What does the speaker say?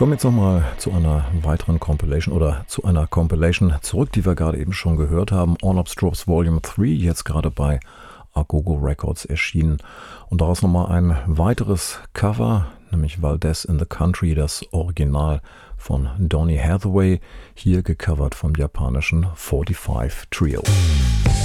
Kommen jetzt nochmal zu einer weiteren Compilation oder zu einer Compilation zurück, die wir gerade eben schon gehört haben. All Obstropes Volume 3, jetzt gerade bei Agogo Records erschienen. Und daraus nochmal ein weiteres Cover, nämlich Valdez in the Country, das Original von Donny Hathaway, hier gecovert vom japanischen 45 Trio.